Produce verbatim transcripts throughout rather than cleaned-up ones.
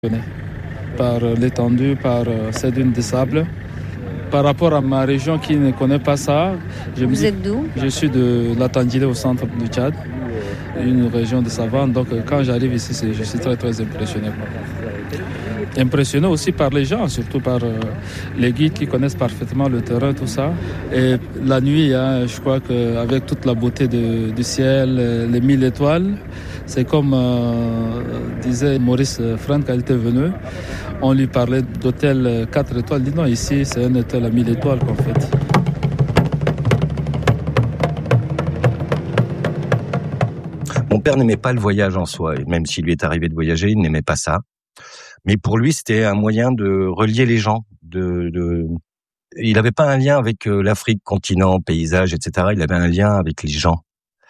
Par l'étendue, par ces dunes de sable. Par rapport à ma région qui ne connaît pas ça, je Vous me dis, êtes d'où? Je suis de la Tandjilé au centre du Tchad, une région de savane. Donc quand j'arrive ici, c'est, je suis très très impressionné. Impressionné aussi par les gens, surtout par euh, les guides qui connaissent parfaitement le terrain, tout ça. Et la nuit, hein, je crois qu'avec toute la beauté de, du ciel, les mille étoiles, c'est comme euh, disait Maurice Franck quand il était venu, on lui parlait d'hôtel quatre étoiles. Il dit non, ici c'est un hôtel à mille étoiles qu'en fait. Mon père n'aimait pas le voyage en soi, et même s'il lui est arrivé de voyager, il n'aimait pas ça. Mais pour lui, c'était un moyen de relier les gens. De, de... Il n'avait pas un lien avec l'Afrique, continent, paysage, et cetera. Il avait un lien avec les gens.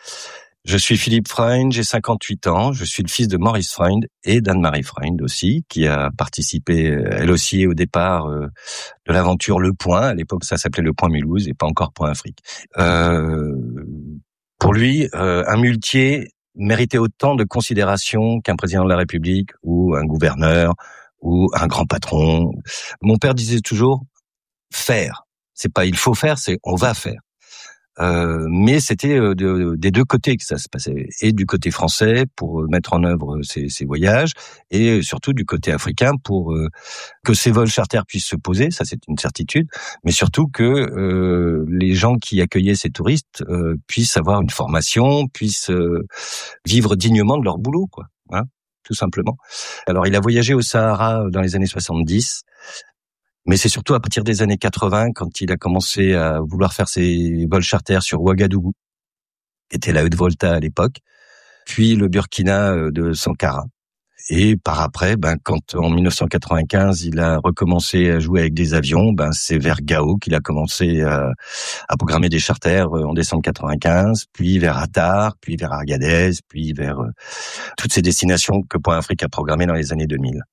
Je suis Philippe Freund, j'ai cinquante-huit ans. Je suis le fils de Maurice Freund et d'Anne-Marie Freund aussi, qui a participé, elle aussi, au départ de l'aventure Le Point. À l'époque, ça s'appelait Le Point Mulhouse et pas encore Point Afrique. Euh... Pour lui, euh, un muletier méritait autant de considération qu'un président de la République ou un gouverneur ou un grand patron. Mon père disait toujours faire. C'est pas il faut faire, c'est on va faire. Euh, mais c'était de, de, des deux côtés que ça se passait, et du côté français pour mettre en œuvre ces, ces voyages, et surtout du côté africain pour euh, que ces vols charters puissent se poser, ça c'est une certitude, mais surtout que euh, les gens qui accueillaient ces touristes euh, puissent avoir une formation, puissent euh, vivre dignement de leur boulot, quoi, hein, tout simplement. Alors il a voyagé au Sahara dans les années soixante-dix. Mais c'est surtout à partir des années quatre-vingts, quand il a commencé à vouloir faire ses vols charters sur Ouagadougou, qui était la Haute-Volta à l'époque, puis le Burkina de Sankara. Et par après, ben, quand en dix-neuf cent quatre-vingt-quinze, il a recommencé à jouer avec des avions, ben, c'est vers Gao qu'il a commencé à, à programmer des charters en décembre quatre-vingt-quinze, puis vers Attar, puis vers Agadez, puis vers euh, toutes ces destinations que Point Afrique a programmées dans les années deux mille.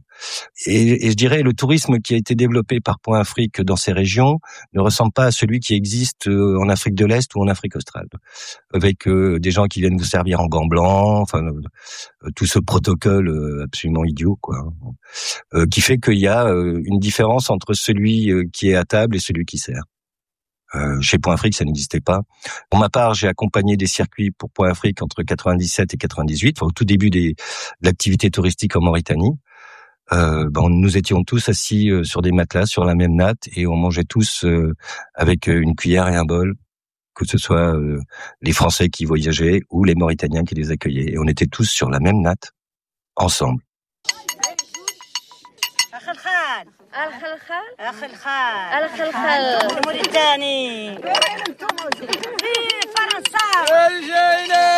Et, et je dirais le tourisme qui a été développé par Point Afrique dans ces régions ne ressemble pas à celui qui existe en Afrique de l'Est ou en Afrique australe, avec euh, des gens qui viennent vous servir en gants blancs, enfin euh, tout ce protocole euh, absolument idiot, quoi, euh, qui fait qu'il y a euh, une différence entre celui euh, qui est à table et celui qui sert. Euh, chez Point Afrique, ça n'existait pas. Pour ma part, j'ai accompagné des circuits pour Point Afrique entre quatre-vingt-dix-sept et quatre-vingt-dix-huit, enfin, au tout début des, de l'activité touristique en Mauritanie. Euh, ben, nous étions tous assis euh, sur des matelas, sur la même natte, et on mangeait tous euh, avec euh, une cuillère et un bol, que ce soit euh, les Français qui voyageaient ou les Mauritaniens qui les accueillaient. Et on était tous sur la même natte, ensemble.